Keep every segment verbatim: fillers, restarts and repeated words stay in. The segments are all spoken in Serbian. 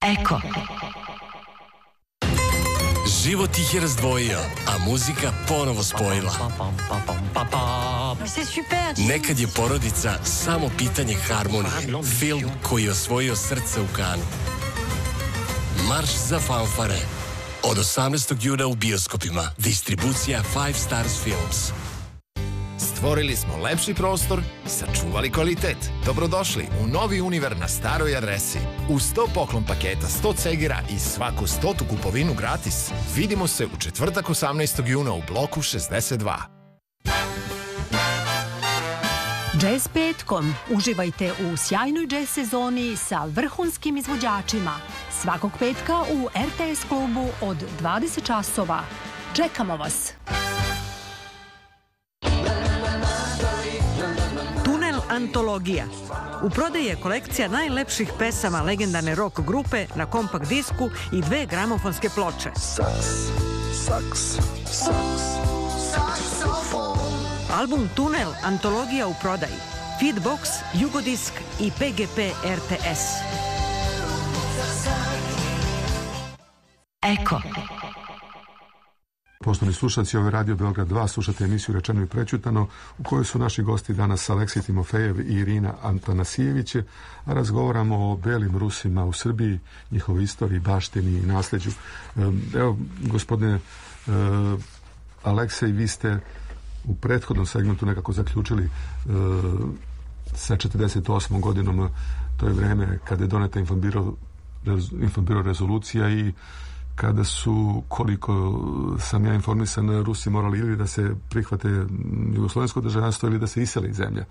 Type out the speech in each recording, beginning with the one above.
Eko. Život ih je razdvojio, a muzika ponovo spojila. Nekad je porodica samo pitanje harmonije. Film koji je osvojio srce u Kanu. Marš za fanfare. Od osamnaestog juna u bioskopima. Distribucija Five Stars Films. Stvorili smo lepši prostor, sačuvali kvalitet. Dobrodošli u novi univer na staroj adresi. U sto poklon paketa, sto cegera i svaku stotu kupovinu gratis. Vidimo se u četvrtak osamnaestog juna u bloku šezdeset dva. Jazz petkom. Uživajte u sjajnoj jazz sezoni sa vrhunskim izvođačima. Svakog petka u er te es klubu od dvadeset časova. Čekamo vas! Tunel antologija. U prodaji je kolekcija najlepših pesama legendarne rock grupe na kompakt disku i dve gramofonske ploče. Saks, saks, saks, saksofon. Album Tunel antologija u prodaji. Feedbox, Jugodisk i pe ge pe er te es. Eko. Poštovani slušalci, ove Radio Beograd dva, slušate emisiju Rečeno i prećutano, u kojoj su naši gosti danas Aleksij Timofejev i Irina Antanasijević, a razgovaramo o belim Rusima u Srbiji, njihovoj istoriji, baštini i nasljeđu. Evo, gospodine Aleksej, vi ste u prethodnom segmentu nekako zaključili sa četrdeset osmom godinom, to je vreme kada je doneta Infanbiro rezolucija i kada su, koliko sam ja informisan, Rusi morali ili da se prihvate jugoslovensko državljanstvo ili da se isele iz zemlje.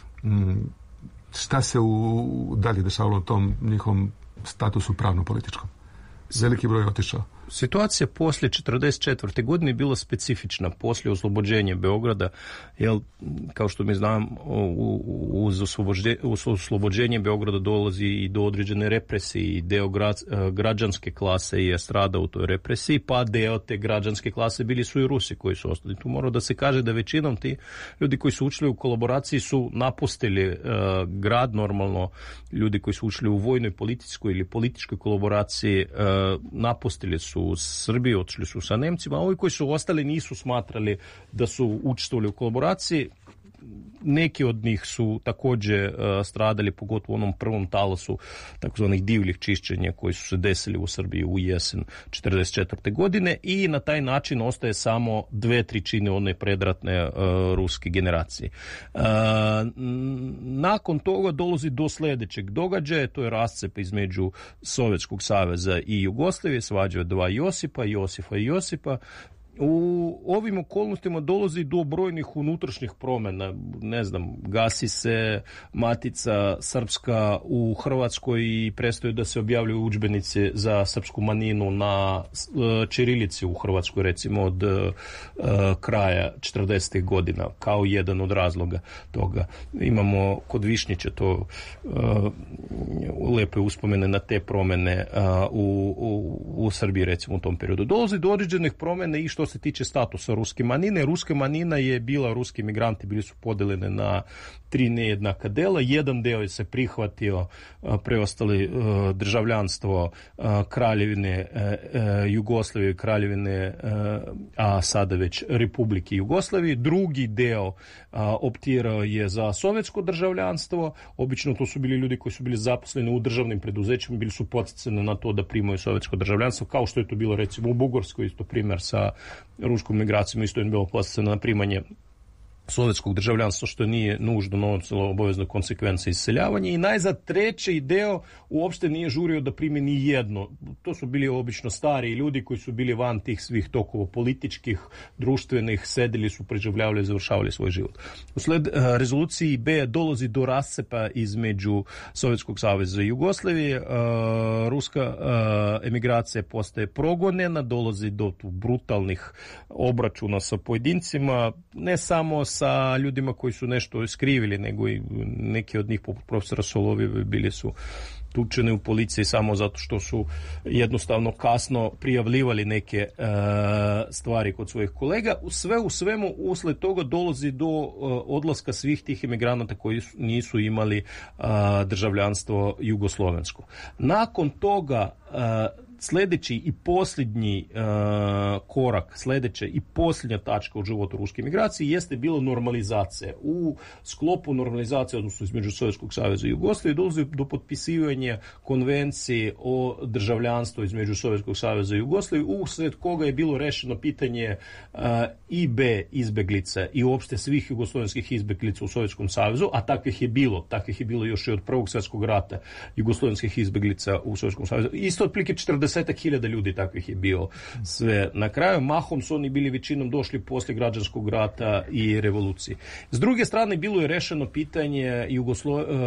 Šta se u dalje dešavalo u tom njihovom statusu pravno-političkom? Veliki broj je otišao. Situacija poslije četrdeset četvrte godine je bila specifična, poslije oslobođenja Beograda, jer kao što mi znam, uz oslobođenje Beograda dolazi i do određene represije i deo građanske klase je stradao u toj represiji, pa deo te građanske klase bili su i Rusi koji su ostali. Tu mora da se kaže da većinom ti ljudi koji su učili u kolaboraciji su napustili uh, grad, normalno ljudi koji su učili u vojnoj, političkoj ili političkoj kolaboraciji uh, napustili su u Srbiji, otišli su sa Nemcima, a ovi koji su ostali nisu smatrali da su učestvovali u kolaboraciji. Neki od njih su također uh, stradali, pogotovo u onom prvom talasu takozvanih divljih čišćenja koji su se desili u Srbiji u jesen četrdeset četvrte godine i na taj način ostaje samo dve trećine one predratne uh, ruske generacije. Uh, nakon toga dolazi do sljedećeg događaja, to je rascep između Sovjetskog saveza i Jugoslavije, svađa dva Josipa, Josifa i Josipa. U ovim okolnostima dolazi do brojnih unutrašnjih promjena, ne znam, gasi se Matica Srpska u Hrvatskoj i prestaju da se objavljuju udžbenici za srpsku manjinu na uh, ćirilici u Hrvatskoj, recimo od uh, kraja četrdesetih godina, kao jedan od razloga toga. Imamo kod Višnjića to uh, lepe uspomene na te promjene uh, u, u, u Srbiji, recimo u tom periodu. Dolazi do određenih promjena i što se tiče statusa ruske manjine. Ruska manjina je bila, ruski migranti bili su podeljene na tri nejednaka dela. Jedan deo je se prihvatio, preostali državljanstvo Kraljevine Jugoslavije, Kraljevine, a sada već Republike Jugoslavije. Drugi deo optirao je za sovjetsko državljanstvo. Obično to su bili ljudi koji su bili zaposleni u državnim preduzećima, bili su podsticani na to da primaju sovjetsko državljanstvo, kao što je to bilo recimo u Bugarskoj, isto primjer sa ruskom migracijom, isto je bilo podsticano na primanje sovjetskog državljanstva, što nije nužno nosilo obavezno konsekvence iseljavanja. I najzad treći deo uopšte nije žurio da primi ni jedno. To su bili obično stari ljudi koji su bili van tih svih tokova političkih, društvenih, sedeli su, preživljavali i završavali svoj život. Usled uh, rezoluciji B dolazi do rascepa između Sovjetskog saveza i Jugoslavije. Uh, ruska uh, emigracija postaje progonjena, dolazi do tu brutalnih obračuna sa pojedincima, ne samo sa ljudima koji su nešto skrivili, nego i neki od njih, poput profesora Solovjeva, bili su tučeni u policiji samo zato što su jednostavno kasno prijavljivali neke e, stvari kod svojih kolega. Sve u svemu usled toga dolazi do e, odlaska svih tih imigranata koji su, nisu imali e, državljanstvo jugoslovensko. Nakon toga e, sljedeći i posljednji uh, korak, sljedeća i posljednja tačka u životu ruske migracije jeste bila normalizacija. U sklopu normalizacije, odnosno između Sovjetskog saveza i Jugoslavije, dolazi do potpisivanja konvencije o državljanstvu između Sovjetskog saveza i Jugoslavije, usred koga je bilo rešeno pitanje uh, I B izbeglica i uopšte svih jugoslovenskih izbeglica u Sovjetskom savezu, a takvih je bilo, takvih je bilo još i od Prvog svjetskog rata jugoslovenskih izbeglica u Sovjetskom savezu. Isto otprilike četrdeset hiljada ljudi takvih je bio sve na kraju. Mahom su oni bili većinom došli poslije građanskog rata i revolucije. S druge strane, bilo je rešeno pitanje Jugoslo... uh,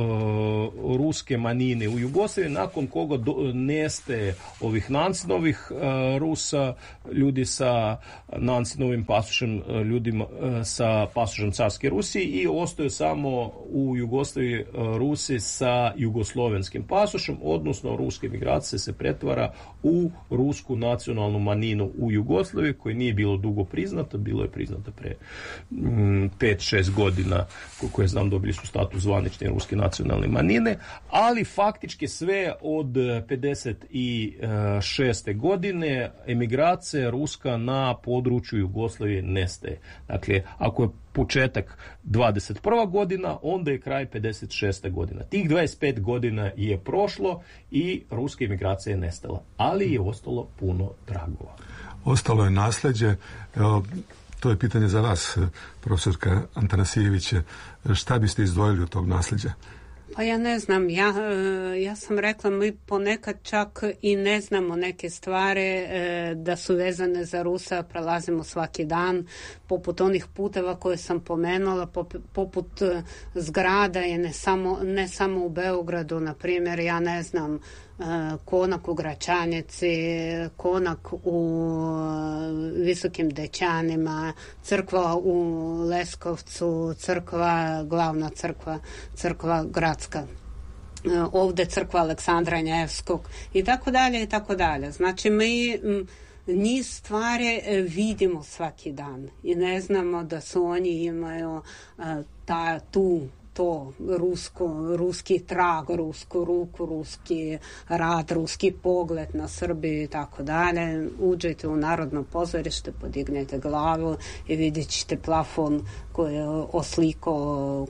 uh, ruske manjine u Jugoslaviji, nakon koga do... nestaje ovih Nancinovih uh, Rusa, ljudi sa Nancinovim pasušem, ljudima uh, sa pasušem carske Rusije, i ostaju samo u Jugoslaviji uh, Rusi sa jugoslovenskim pasušem, odnosno ruske migracije se pretvara u rusku nacionalnu manjinu u Jugoslaviji, koja nije bilo dugo priznata, bilo je priznata pre pet šest godina, koliko je znam dobili su status zvanične ruske nacionalne manjine, ali faktički sve od pedeset šeste godine emigracija ruska na području Jugoslavije nestaje. Dakle, ako je početak dvadeset prva godina, onda je kraj pedeset šesta godina. Tih dvadeset pet godina je prošlo i ruska imigracija je nestala, ali je ostalo puno tragova. Ostalo je nasljeđe. Evo, to je pitanje za vas, profesorka Antanasijević. Šta biste izdvojili od tog nasljeđa? Pa ja ne znam, ja, ja sam rekla, mi ponekad čak i ne znamo neke stvari da su vezane za Rusa, prelazimo svaki dan, poput onih puteva koje sam pomenula, poput zgrada je ne samo, ne samo u Beogradu, na primjer, ja ne znam, konak u Gračanici, konak u Visokim Dećanima, crkva u Leskovcu, crkva, glavna crkva, crkva gradska, ovdje crkva Aleksandra Njevskog i tako dalje i tako dalje. Znači mi niz stvari vidimo svaki dan i ne znamo da su oni imaju ta, tu to rusko, ruski trag, rusku ruku, ruski rad, ruski pogled na Srbiju i tako dalje. Uđete u Narodno pozorište, podignete glavu i vidjet ćete plafon koji je oslikao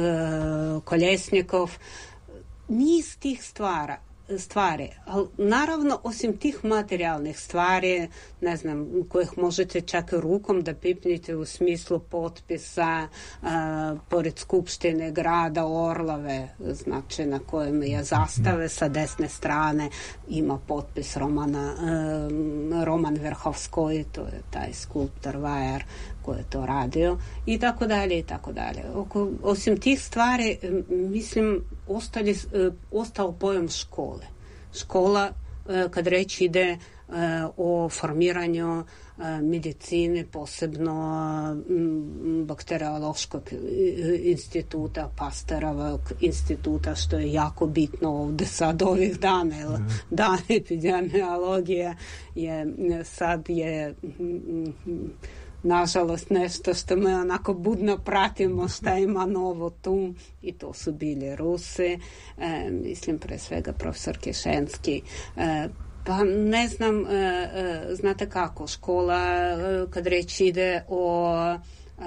Kolesnikov. Niz tih stvara stvari, ali naravno osim tih materijalnih stvari, ne znam, kojih možete čak rukom da pipnite u smislu potpisa a, pored Skupštine grada Orlove, znači na kojem je zastave sa desne strane ima potpis Romana, a, Roman Verhovskoj, to je taj skulptor Vajar koji je to radio i tako dalje i tako dalje. Osim tih stvari, mislim, ostali, ostao pojam škole. Škola, kad reći ide o formiranju medicine, posebno bakteriološkog instituta, Pasterovog instituta, što je jako bitno ovdje sad ovih dana. Jer dan epidemiologije je sad je nažalost nešto što mi onako budno pratimo šta ima novo tu i to su bili Rusi, e, mislim pre svega profesor Kišenski. E, pa ne znam, e, e, znate kako, škola, e, kad reći ide o Uh,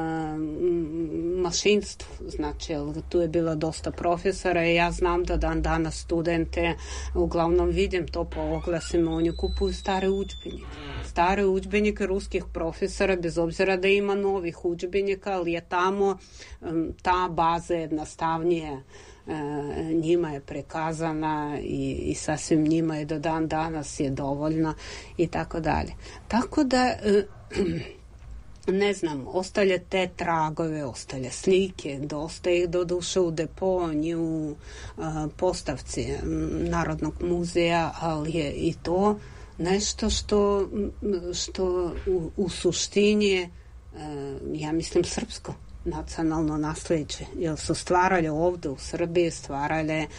mašinstvu, znači tu je bilo dosta profesora i ja znam da dan danas studente uglavnom vidim to po oglasima, oni kupuju stare udžbenike stare udžbenike ruskih profesora, bez obzira da ima novih udžbenika, ali je tamo um, ta baza jednostavnije uh, njima je prekazana i, i sasvim njima je do dan danas je dovoljno i tako dalje, tako da uh, ne znam, ostalje te tragove, ostalje slike, dosta ih do duše u deponiji, u a, postavci Narodnog muzeja, ali je i to nešto što, što u, u suštini, a, ja mislim, srpsko. nacionalno nasljeđe, jer su stvarali ovdje u Srbiji, stvarali e,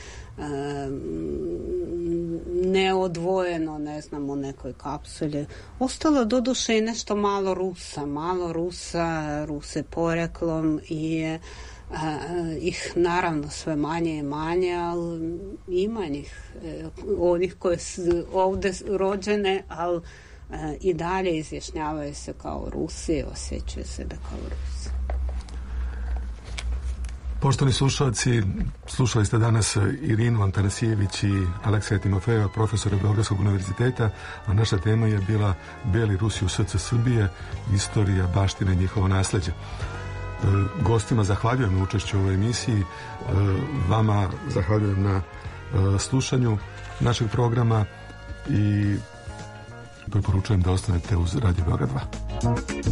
neodvojeno, ne znam, u nekoj kapsuli. Ostalo doduše i nešto malo Rusa, malo Rusa, Ruse poreklom i Uh, ih naravno sve manje i manje, ali ima njih, eh, onih koje su ovdje rođene, ali uh, i dalje izjašnjavaju se kao Rusi, osjećaju sebe kao Rusi. Poštovani slušalci, slušali ste danas Irinu Antanasijević i Alekseja Timofejeva, profesora Beogradskog univerziteta, a naša tema je bila Beli Rusi u srcu Srbije, istorija, baština i njihovo nasljeđe. Gostima zahvaljujem na učešću u ovoj emisiji, vama zahvaljujem na slušanju našeg programa i preporučujem da ostanete uz Radio Beograd dva.